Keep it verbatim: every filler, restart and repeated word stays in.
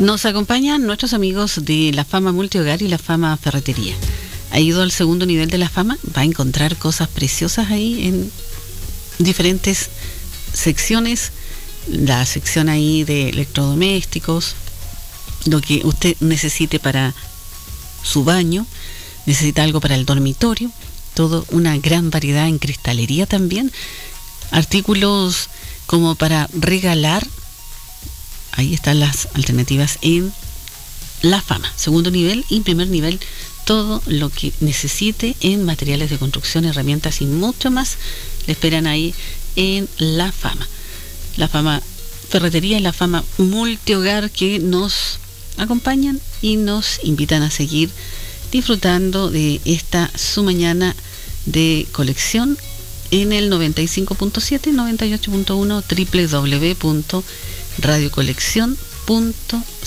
Nos acompañan nuestros amigos de La Fama Multihogar y La Fama Ferretería. Ha ido al segundo nivel de La Fama, va a encontrar cosas preciosas ahí en diferentes secciones. La sección ahí de electrodomésticos, lo que usted necesite para su baño, necesita algo para el dormitorio, todo una gran variedad en cristalería también, artículos como para regalar. Ahí están las alternativas en La Fama, segundo nivel y primer nivel, todo lo que necesite en materiales de construcción, herramientas y mucho más, le esperan ahí en La Fama. La Fama Ferretería y La Fama Multihogar, que nos acompañan y nos invitan a seguir disfrutando de esta su mañana de colección en el noventa y cinco punto siete, noventa y ocho punto uno, doble u doble u doble u punto radio colección punto